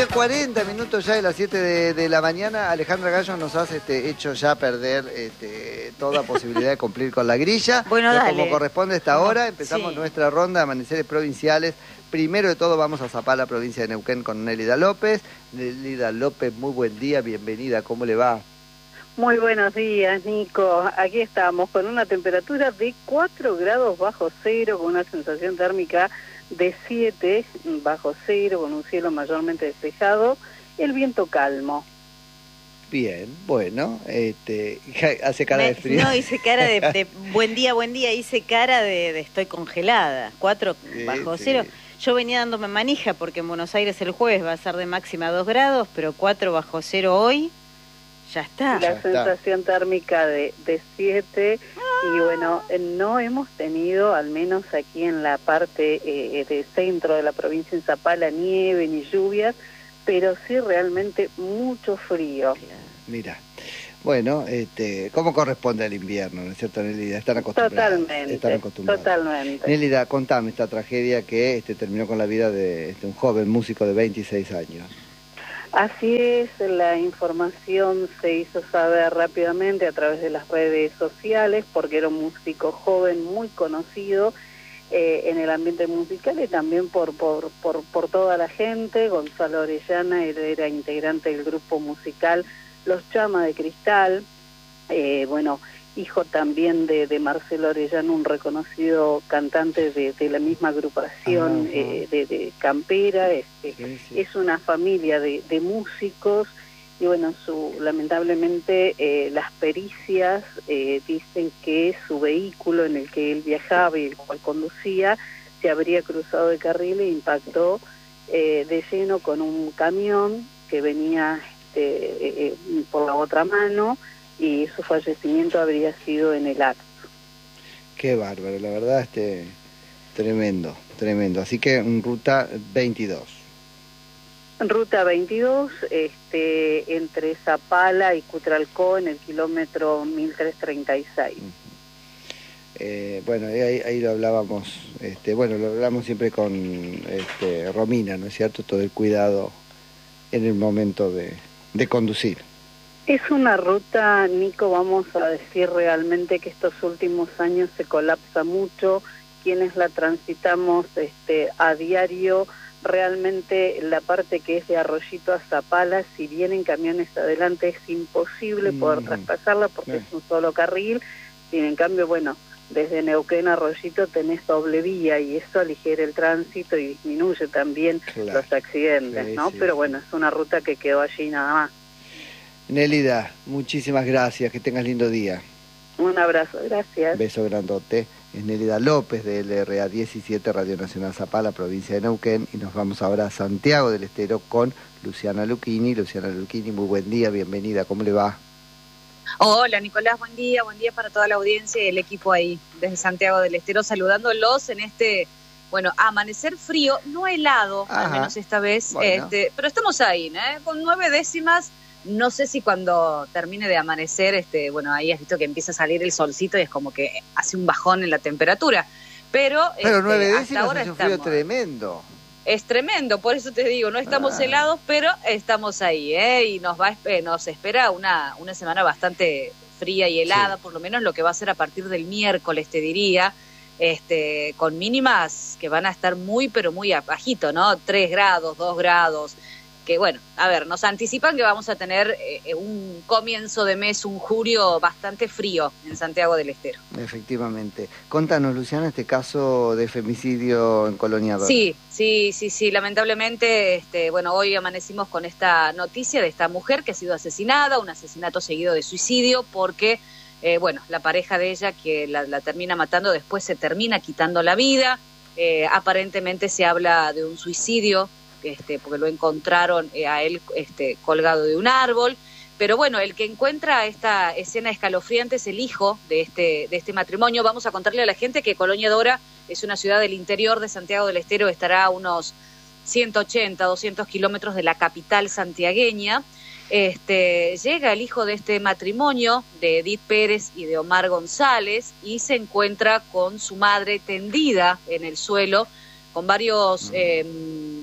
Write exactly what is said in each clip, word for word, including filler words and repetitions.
nueve cuarenta minutos ya de las siete de, de la mañana. Alejandra Gallo nos has este, hecho ya perder este, toda posibilidad de cumplir con la grilla. Bueno, Pero dale. como corresponde a esta hora, empezamos Sí. nuestra ronda de amaneceres provinciales. Primero de todo vamos a Zapala, provincia de Neuquén, con Nélida López. Nélida López, muy buen día, bienvenida, ¿cómo le va? Muy buenos días, Nico. Aquí estamos con una temperatura de cuatro grados bajo cero, con una sensación térmica de siete bajo cero, con un cielo mayormente despejado, el viento calmo. Bien, bueno, este, hace cara Me, de frío. No, hice cara de, de buen día, buen día, hice cara de, de estoy congelada, cuatro Sí, bajo sí. cero. Yo venía dándome manija porque en Buenos Aires el jueves va a ser de máxima dos grados, pero cuatro bajo cero hoy, ya está. La Ya está. sensación térmica de, de siete, y bueno, eh, no hemos tenido, al menos aquí en la parte eh, de centro de la provincia, en Zapala, nieve ni lluvias, pero sí realmente mucho frío. Mira, bueno, este, ¿cómo corresponde al invierno, no es cierto, Nélida? Están acostumbrados. Totalmente, Están acostumbrados. totalmente. Nélida, contame esta tragedia que este, terminó con la vida de este, un joven músico de veintiséis años. Así es, la información se hizo saber rápidamente a través de las redes sociales, porque era un músico joven muy conocido eh, en el ambiente musical y también por, por, por, por toda la gente. Gonzalo Orellana, él era integrante del grupo musical Los Chama de Cristal, eh, bueno, hijo también de, de Marcelo Orellana, un reconocido cantante de, de la misma agrupación eh, de, de Campera. Este, Sí, sí. es una familia de, de músicos y bueno, su, lamentablemente eh, las pericias eh, dicen que su vehículo en el que él viajaba y el cual conducía se habría cruzado de carril e impactó eh, de lleno con un camión que venía este, eh, eh, por la otra mano, y su fallecimiento habría sido en el acto. Qué bárbaro, la verdad, este, tremendo, tremendo. Así que en ruta veintidós. Ruta veintidós, este, entre Zapala y Cutralcó, en el kilómetro mil trescientos treinta y seis. Eh, bueno, ahí, ahí lo hablábamos, este, bueno, lo hablamos siempre con este, Romina, ¿no es cierto? Todo el cuidado en el momento de, de conducir. Es una ruta, Nico, vamos a decir realmente que estos últimos años se colapsa mucho. Quienes la transitamos este, a diario, realmente la parte que es de Arroyito a Zapala, si vienen camiones adelante es imposible poder Mm. traspasarla porque Eh. es un solo carril. Sin en cambio, bueno, desde Neuquén a Arroyito tenés doble vía y eso aligera el tránsito y disminuye también Claro. los accidentes, Sí, ¿no? sí, Pero sí. bueno, es una ruta que quedó allí nada más. Nélida, muchísimas gracias, que tengas lindo día. Un abrazo, gracias. Beso grandote. Es Nélida López de L R A diecisiete, Radio Nacional Zapala, provincia de Neuquén, y nos vamos ahora a Santiago del Estero con Luciana Lucchini. Luciana Lucchini, muy buen día, bienvenida, ¿cómo le va? Hola Nicolás, buen día, buen día para toda la audiencia y el equipo ahí desde Santiago del Estero, saludándolos en este, bueno, amanecer frío, no helado, Ajá. al menos esta vez, Bueno. este, pero estamos ahí, ¿eh? Con nueve décimas. No sé si cuando termine de amanecer, este, bueno, ahí has visto que empieza a salir el solcito y es como que hace un bajón en la temperatura, pero, Pero este, nueve hasta décimas ahora es un frío estamos. tremendo. Es tremendo, por eso te digo, no estamos Ah. helados, pero estamos ahí, ¿eh? Y nos va a espe- nos espera una, una semana bastante fría y helada, Sí. por lo menos lo que va a ser a partir del miércoles, te diría, este, con mínimas que van a estar muy, pero muy bajito, ¿no? Tres grados, dos grados, que bueno, a ver, nos anticipan que vamos a tener eh, un comienzo de mes, un julio bastante frío en Santiago del Estero. Efectivamente. Contanos, Luciana, este caso de femicidio en Colonia Dora. Sí, sí, sí, sí, lamentablemente, este, bueno, hoy amanecimos con esta noticia de esta mujer que ha sido asesinada, un asesinato seguido de suicidio, porque, eh, bueno, la pareja de ella que la, la termina matando, después se termina quitando la vida. Eh, aparentemente se habla de un suicidio, este, porque lo encontraron eh, a él este, colgado de un árbol. Pero bueno, el que encuentra esta escena escalofriante es el hijo de este, de este matrimonio. Vamos a contarle a la gente que Colonia Dora es una ciudad del interior de Santiago del Estero, estará a unos ciento ochenta, doscientos kilómetros de la capital santiagueña. Este, llega el hijo de este matrimonio, de Edith Pérez y de Omar González, y se encuentra con su madre tendida en el suelo, con varios eh,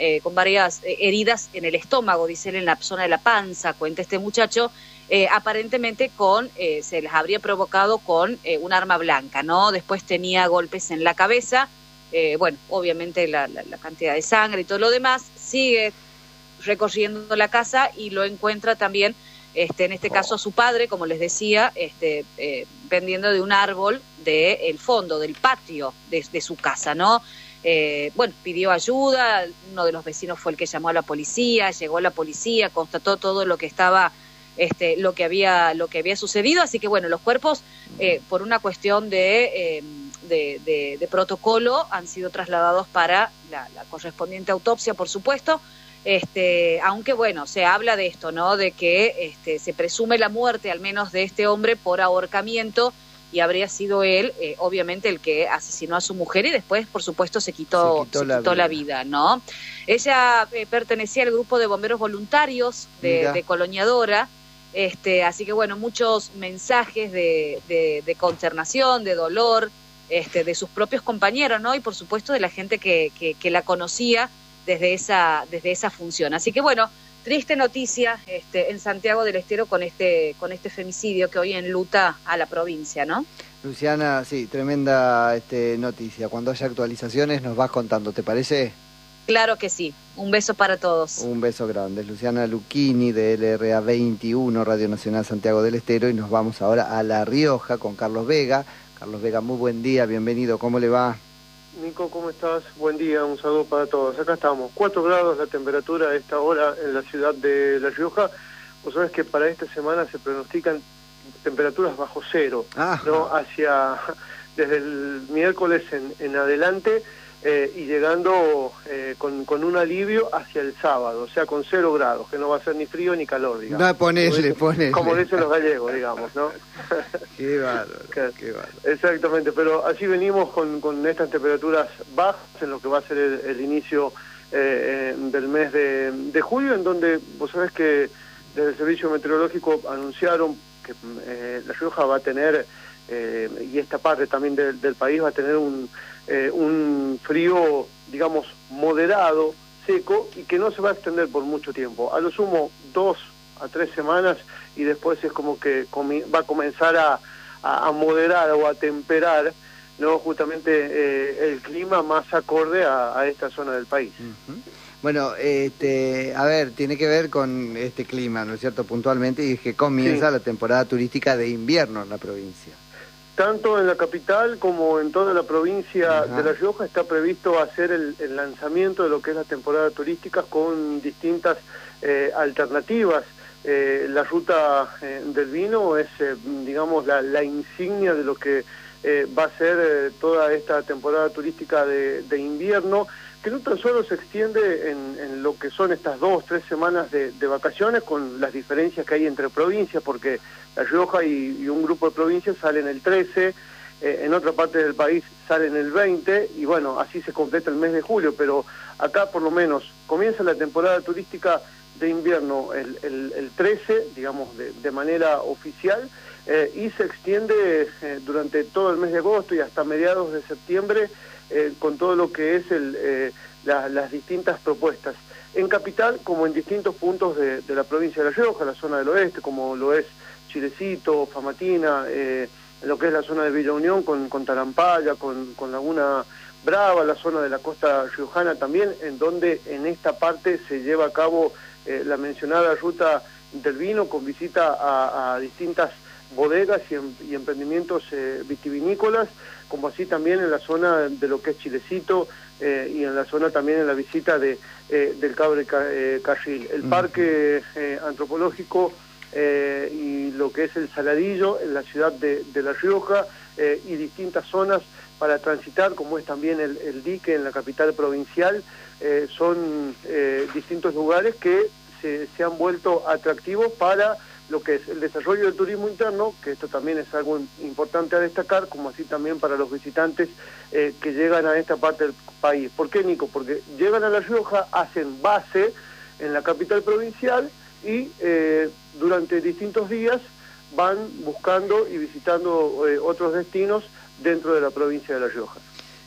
eh, con varias eh, heridas en el estómago, dice él, en la zona de la panza, cuenta este muchacho, eh, aparentemente con eh, se les habría provocado con eh, un arma blanca, ¿no? Después tenía golpes en la cabeza, eh, bueno, obviamente la, la, la cantidad de sangre y todo lo demás, sigue recorriendo la casa y lo encuentra también, este, en este caso a su padre, como les decía, este, eh, pendiendo de un árbol del fondo, del patio de, de su casa, ¿no? Eh, bueno, pidió ayuda, uno de los vecinos fue el que llamó a la policía, llegó la policía, constató todo lo que estaba, este, lo que había, lo que había sucedido, así que bueno, los cuerpos, eh, por una cuestión de, eh, de, de, de protocolo, han sido trasladados para la, la correspondiente autopsia, por supuesto. Este, aunque bueno, se habla de esto, ¿no? De que este, se presume la muerte, al menos de este hombre, por ahorcamiento, y habría sido él, eh, obviamente, el que asesinó a su mujer y después, por supuesto, se quitó, se quitó, se la, quitó vida. la vida, ¿no? Ella eh, pertenecía al grupo de bomberos voluntarios de, de Colonia-Dora, este, así que bueno, muchos mensajes de, de, de consternación, de dolor, este, de sus propios compañeros, ¿no? Y por supuesto de la gente que, que, que la conocía desde esa desde esa función. Así que bueno, triste noticia este, en Santiago del Estero con este con este femicidio que hoy enluta a la provincia, ¿no? Luciana, sí, tremenda este, noticia. Cuando haya actualizaciones nos vas contando, ¿te parece? Claro que sí. Un beso para todos. Un beso grande. Luciana Lucchini de L R A veintiuno, Radio Nacional Santiago del Estero, y nos vamos ahora a La Rioja con Carlos Vega. Carlos Vega, muy buen día, bienvenido, ¿cómo le va? Nico, ¿cómo estás? Buen día, un saludo para todos. Acá estamos, cuatro grados la temperatura a esta hora en la ciudad de La Rioja. Vos sabés que para esta semana se pronostican temperaturas bajo cero, Ajá. ¿no? Hacia, desde el miércoles en, en adelante, eh, y llegando eh, con, con un alivio hacia el sábado, o sea, con cero grados, que no va a ser ni frío ni calor, digamos. No, ponele, ponele. Como dicen los gallegos, digamos, ¿no? Qué bárbaro, qué bárbaro. Exactamente, pero así venimos con, con estas temperaturas bajas en lo que va a ser el, el inicio eh, del mes de, de julio, en donde vos sabés que desde el Servicio Meteorológico anunciaron que eh, La Rioja va a tener, eh, y esta parte también de, del país va a tener un, eh, un frío, digamos, moderado, seco, y que no se va a extender por mucho tiempo. A lo sumo, dos a tres semanas, y después es como que va a comenzar a, a, a moderar o a temperar, ¿no? Justamente eh, el clima más acorde a, a esta zona del país. Uh-huh. Bueno, este, a ver, tiene que ver con este clima, ¿no es cierto?, puntualmente, y es que comienza sí. la temporada turística de invierno en la provincia. Tanto en la capital como en toda la provincia Ajá. de La Rioja está previsto hacer el, el lanzamiento de lo que es la temporada turística con distintas eh, alternativas. Eh, la ruta eh, del vino es, eh, digamos, la, la insignia de lo que eh, va a ser eh, toda esta temporada turística de, de invierno, que no tan solo se extiende en, en lo que son estas dos, tres semanas de, de vacaciones, con las diferencias que hay entre provincias, porque La Rioja y, y un grupo de provincias salen el trece, eh, en otra parte del país salen el veinte, y bueno, así se completa el mes de julio, pero acá por lo menos comienza la temporada turística de invierno el, el, el trece, digamos, de, de manera oficial, eh, y se extiende eh, durante todo el mes de agosto y hasta mediados de septiembre, eh, con todo lo que es el, eh, la, las distintas propuestas. En Capital, como en distintos puntos de, de la provincia de La Rioja, la zona del oeste, como lo es Chilecito, Famatina, eh, lo que es la zona de Villa Unión, con, con Tarampaya, con, con Laguna Brava, la zona de la costa riojana también, en donde en esta parte se lleva a cabo eh, la mencionada ruta del vino, con visita a, a distintas bodegas y, en, y emprendimientos eh, vitivinícolas, como así también en la zona de lo que es Chilecito, eh, y en la zona también en la visita de eh, del Cabre eh, Carril. El mm. parque eh, antropológico eh, y lo que es el Saladillo en la ciudad de, de La Rioja, eh, y distintas zonas para transitar, como es también el, el dique en la capital provincial, eh, son eh, distintos lugares que se, se han vuelto atractivos para lo que es el desarrollo del turismo interno, que esto también es algo importante a destacar, como así también para los visitantes eh, que llegan a esta parte del país. ¿Por qué, Nico? Porque llegan a La Rioja, hacen base en la capital provincial y eh, durante distintos días van buscando y visitando eh, otros destinos dentro de la provincia de La Rioja.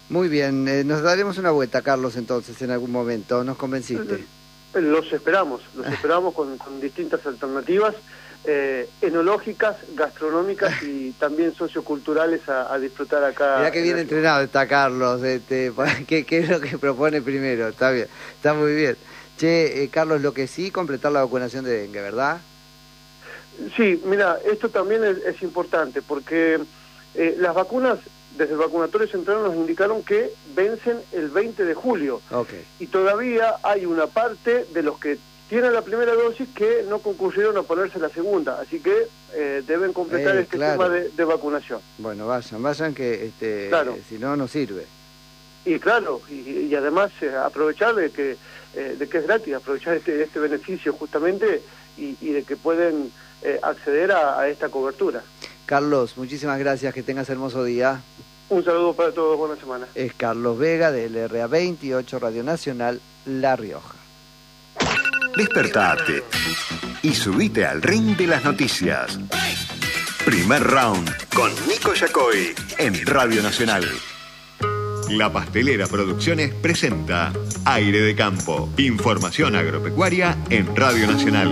Muy bien, eh, nos daremos una vuelta, Carlos, entonces, en algún momento. ¿Nos convenciste? Los esperamos, los esperamos con, con distintas alternativas eh, enológicas, gastronómicas y también socioculturales a, a disfrutar acá. Mirá que bien entrenado está Carlos, este, ¿qué, ¿qué es lo que propone primero? Está bien, está muy bien. Che, eh, Carlos, lo que sí, completar la vacunación de dengue, ¿verdad? Sí, mira, esto también es, es importante porque eh, las vacunas, desde el vacunatorio central nos indicaron que vencen el veinte de julio. Okay. Y todavía hay una parte de los que tienen la primera dosis que no concurrieron a ponerse la segunda, así que eh, deben completar eh, este claro. tema de, de vacunación. Bueno, vayan, vayan que este, claro. eh, si no, no sirve. Y claro, y, y además eh, aprovechar de que, eh, de que es gratis, aprovechar este, este beneficio justamente y, y de que pueden eh, acceder a, a esta cobertura. Carlos, muchísimas gracias, que tengas hermoso día. Un saludo para todos, buena semana. Es Carlos Vega del R A veintiocho Radio Nacional La Rioja. Despertate y subite al ring de las noticias. Primer round con Nico Yacoy en Radio Nacional. La Pastelera Producciones presenta Aire de Campo. Información agropecuaria en Radio Nacional.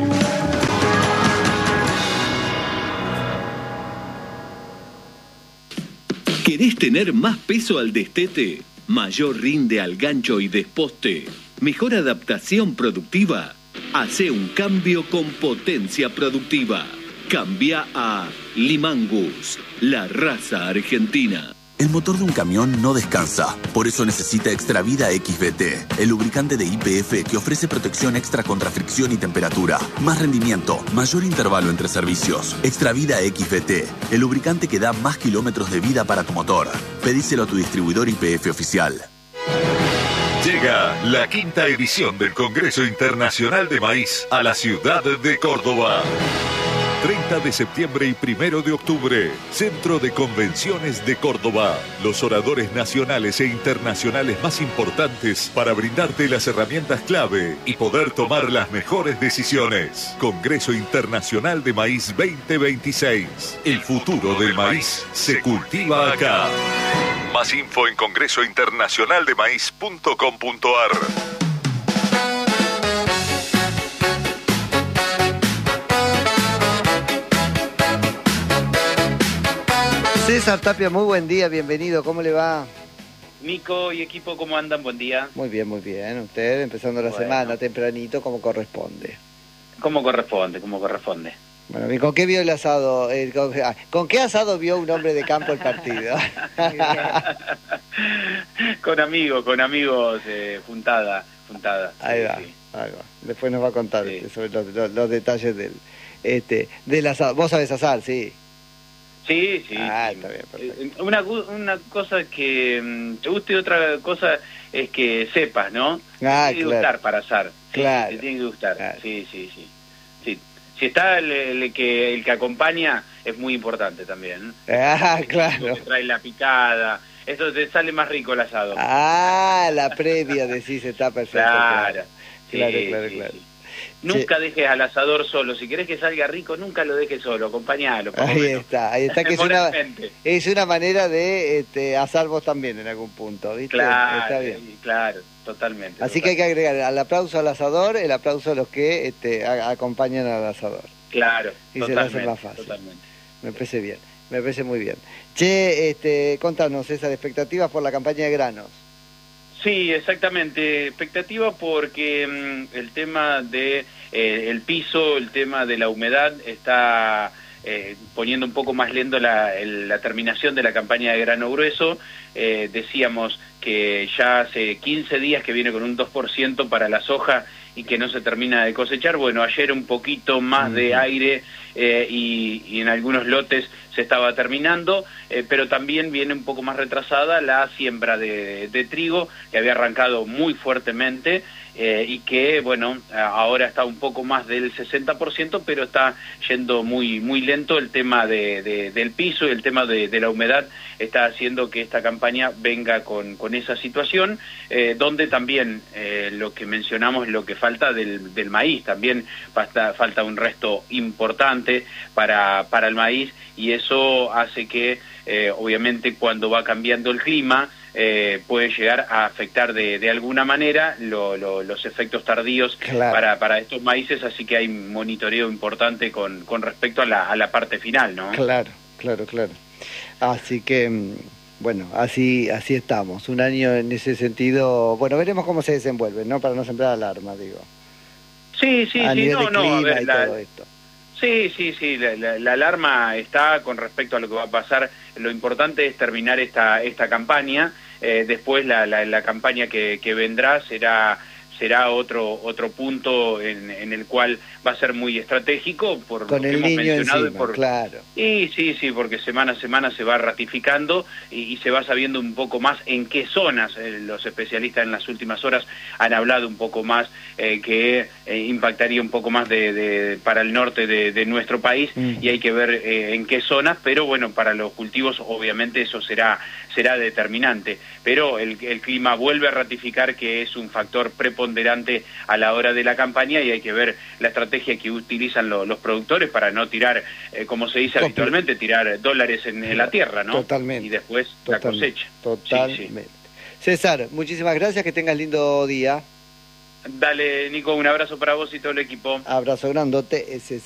¿Querés tener más peso al destete? ¿Mayor rinde al gancho y desposte? ¿Mejor adaptación productiva? Hacé un cambio con potencia productiva. Cambia a Limangus, la raza argentina. El motor de un camión no descansa, por eso necesita Extravida X V T, el lubricante de Y P F que ofrece protección extra contra fricción y temperatura, más rendimiento, mayor intervalo entre servicios. Extravida X V T, el lubricante que da más kilómetros de vida para tu motor. Pedíselo a tu distribuidor Y P F oficial. Llega la quinta edición del Congreso Internacional de Maíz a la ciudad de Córdoba. treinta de septiembre y primero de octubre, Centro de Convenciones de Córdoba. Los oradores nacionales e internacionales más importantes para brindarte las herramientas clave y poder tomar las mejores decisiones. Congreso Internacional de Maíz veinte veintiséis. El futuro del maíz se cultiva acá. Más info en congreso internacional de maíz punto com punto a r. César Tapia, muy buen día, bienvenido, ¿cómo le va? Nico y equipo, ¿cómo andan? Buen día. Muy bien, muy bien, usted empezando la bueno. semana tempranito como corresponde. ¿Cómo corresponde? ¿Cómo corresponde? Bueno, ¿y con qué vio el asado? Eh, con, ah, ¿Con qué asado vio un hombre de campo el partido? Con amigos, con amigos, eh, puntada, puntada. Ahí sí, va, sí. ahí va. Después nos va a contar Sí. este, sobre los, los, los detalles del, este, del asado. ¿Vos sabés asar, sí? Sí, sí. Ah, sí. está bien, perfecto. Una, una cosa que mm, te guste y otra cosa es que sepas, ¿no? Ah, te tiene que claro. gustar para asar. Sí, Claro. Te tiene que gustar. Claro. Sí, sí, sí. sí. Si está el, el que el que acompaña, es muy importante también. Ah, El claro. que trae la picada. Eso te sale más rico el asado. Ah, la previa, decís, está perfecto. Claro, sí, claro, claro. sí, claro. sí. Nunca dejes al asador solo. Si querés que salga rico, nunca lo dejes solo. Acompañalo. por lo Ahí menos. está, ahí está, que es una, Moralmente. es una manera de este, asar vos también en algún punto, ¿viste? Claro, Está bien. claro, totalmente. Así que hay que agregar al aplauso al asador, el aplauso a los que este, a- acompañan al asador. Claro, Y se lo hacen totalmente, más fácil. totalmente. Me parece bien, me parece muy bien. Che, este, contanos esas expectativas por la campaña de granos. Sí, exactamente. Expectativa porque mm, el tema de eh, el piso, el tema de la humedad está eh, poniendo un poco más lento la, el- la terminación de la campaña de grano grueso. Eh, decíamos que ya hace quince días que viene con un dos por ciento para la soja y que no se termina de cosechar. Bueno, ayer un poquito más Ujú. de aire eh, y, y en algunos lotes se estaba terminando, eh, pero también viene un poco más retrasada la siembra de, de trigo, que había arrancado muy fuertemente eh, y que, bueno, ahora está un poco más del sesenta por ciento, pero está yendo muy muy lento. El tema de, de- del piso y el tema de, de la humedad está haciendo que esta campaña venga con, con esa situación, eh, donde también eh, lo que mencionamos, lo que falta del, del maíz, también falta, falta un resto importante para, para el maíz, y eso hace que, eh, obviamente, cuando va cambiando el clima, eh, puede llegar a afectar de, de alguna manera lo, lo, los efectos tardíos claro. para, para estos maíces, así que hay monitoreo importante con, con respecto a la, a la parte final, ¿no? Claro, claro, claro. Así que, bueno, así así estamos. Un año en ese sentido, bueno, veremos cómo se desenvuelve, ¿no? Para no sembrar alarma, digo. Sí, sí, a sí, nivel no, de no, clima a ver, y la, todo esto. Sí, sí, sí, la, la, la alarma está con respecto a lo que va a pasar. Lo importante es terminar esta esta campaña, eh, después la, la, la campaña que, que vendrá será será otro otro punto en, en el cual va a ser muy estratégico por con lo que el hemos niño mencionado. Encima, por, claro. Y sí, sí, porque semana a semana se va ratificando y, y se va sabiendo un poco más en qué zonas. Eh, los especialistas en las últimas horas han hablado un poco más eh, que eh, impactaría un poco más de, de para el norte de, de nuestro país, mm. y hay que ver eh, en qué zonas, pero bueno, para los cultivos obviamente eso será será determinante. Pero el, el clima vuelve a ratificar que es un factor preponderante a la hora de la campaña y hay que ver la estrategia que utilizan lo, los productores para no tirar, eh, como se dice habitualmente, tirar dólares en, en la tierra, ¿no? Totalmente. Y después Totalmente. la cosecha. Totalmente. Sí, sí. César, muchísimas gracias, que tengas lindo día. Dale, Nico, un abrazo para vos y todo el equipo. Abrazo grandote. César.